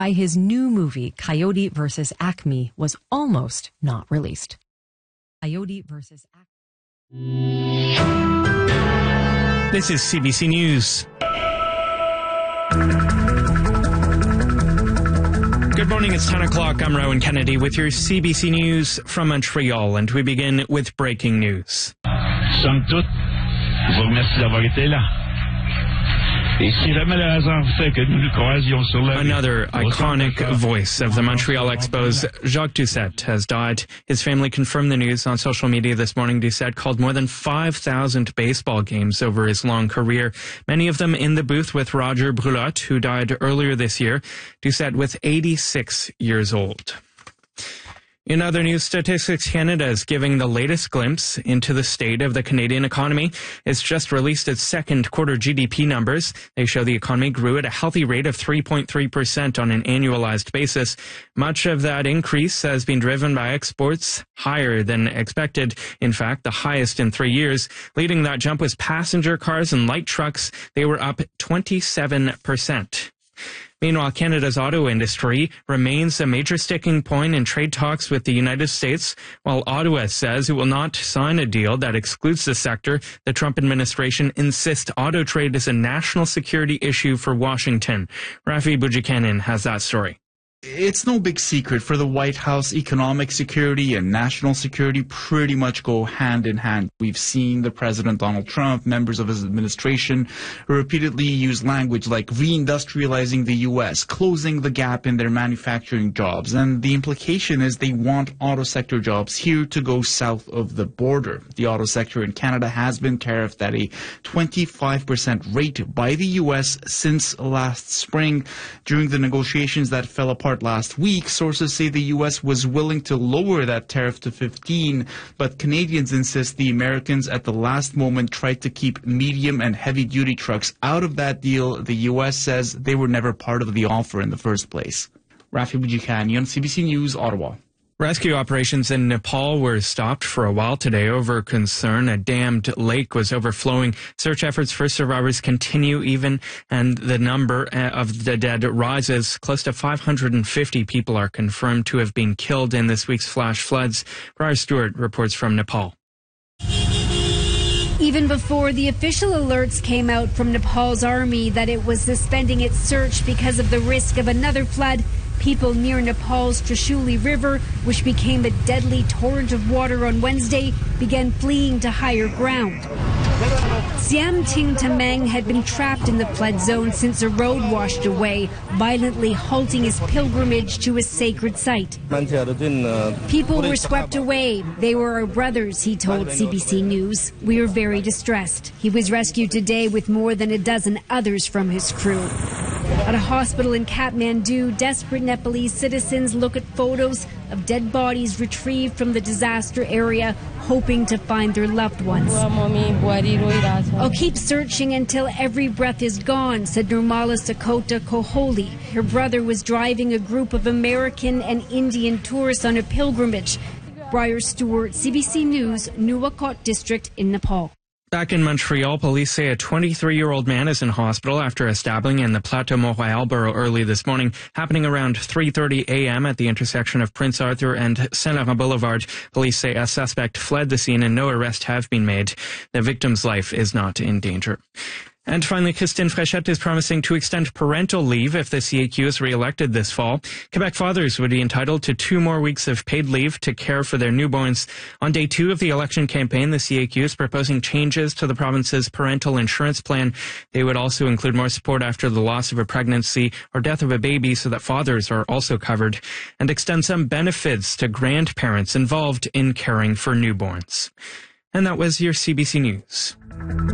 His new movie, Coyote vs. Acme, was almost not released. Coyote vs. Acme. This is CBC News. Good morning, it's 10 o'clock. I'm Rowan Kennedy with your CBC News from Montreal, and we begin with breaking news. Somme toute, je vous remercie d'avoir été là. Another iconic voice of the Montreal Expos, Jacques Doucette, has died. His family confirmed the news on social media this morning. Doucette called more than 5,000 baseball games over his long career, many of them in the booth with Roger Brulotte, who died earlier this year. Doucette was 86 years old. In other news, Statistics Canada is giving the latest glimpse into the state of the Canadian economy. It's just released its second quarter GDP numbers. They show the economy grew at a healthy rate of 3.3% on an annualized basis. Much of that increase has been driven by exports, higher than expected. In fact, the highest in 3 years. Leading that jump was passenger cars and light trucks. They were up 27%. Meanwhile, Canada's auto industry remains a major sticking point in trade talks with the United States. While Ottawa says it will not sign a deal that excludes the sector, the Trump administration insists auto trade is a national security issue for Washington. Rafi Boudjikanen has that story. It's no big secret for the White House. Economic security and national security pretty much go hand in hand. We've seen the President Donald Trump, members of his administration, repeatedly use language like reindustrializing the U.S., closing the gap in their manufacturing jobs. And the implication is they want auto sector jobs here to go south of the border. The auto sector in Canada has been tariffed at a 25% rate by the U.S. since last spring. During the negotiations that fell apart last week, sources say the U.S. was willing to lower that tariff to 15, but Canadians insist the Americans at the last moment tried to keep medium and heavy-duty trucks out of that deal. The U.S. says they were never part of the offer in the first place. Rafi Boudjikanen on CBC News, Ottawa. Rescue operations in Nepal were stopped for a while today over concern a dammed lake was overflowing. Search efforts for survivors continue and the number of the dead rises. Close to 550 people are confirmed to have been killed in this week's flash floods. Briar Stewart reports from Nepal. Even before the official alerts came out from Nepal's army that it was suspending its search because of the risk of another flood, people near Nepal's Trishuli River, which became a deadly torrent of water on Wednesday, began fleeing to higher ground. Siam Ting Tamang had been trapped in the flood zone since a road washed away, violently halting his pilgrimage to a sacred site. People were swept away. They were our brothers, he told CBC News. We are very distressed. He was rescued today with more than a dozen others from his crew. At a hospital in Kathmandu, desperate Nepalese citizens look at photos of dead bodies retrieved from the disaster area, hoping to find their loved ones. I'll keep searching until every breath is gone, said Nirmala Sakota Koholi. Her brother was driving a group of American and Indian tourists on a pilgrimage. Briar Stewart, CBC News, Nuwakot District in Nepal. Back in Montreal, police say a 23-year-old man is in hospital after a stabbing in the Plateau-Montréal borough early this morning, happening around 3:30 a.m. at the intersection of Prince Arthur and Saint-Laurent Boulevard. Police say a suspect fled the scene and no arrests have been made. The victim's life is not in danger. And finally, Christine Fréchette is promising to extend parental leave if the CAQ is re-elected this fall. Quebec fathers would be entitled to 2 more weeks of paid leave to care for their newborns. On day 2 of the election campaign, the CAQ is proposing changes to the province's parental insurance plan. They would also include more support after the loss of a pregnancy or death of a baby so that fathers are also covered, and extend some benefits to grandparents involved in caring for newborns. And that was your CBC News.